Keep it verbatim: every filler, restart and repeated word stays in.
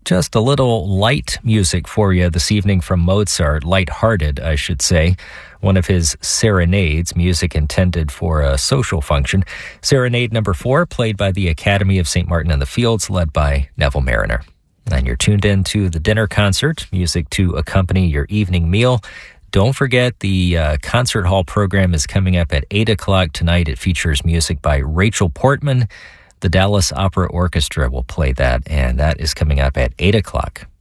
Just a little light music for you this evening from Mozart, light-hearted, I should say. One of his serenades, music intended for a social function. Serenade number four, played by the Academy of Saint Martin in the Fields, led by Neville Mariner. And you're tuned in to the dinner concert, music to accompany your evening meal. Don't forget, the uh, concert hall program is coming up at eight o'clock tonight. It features music by Rachel Portman. The Dallas Opera Orchestra will play that, and that is coming up at eight o'clock.